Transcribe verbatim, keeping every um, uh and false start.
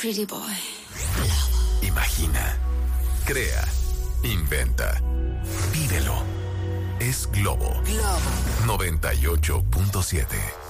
pretty boy. Imagina, crea, inventa, vívelo. Es Globo. Globo noventa y ocho punto siete.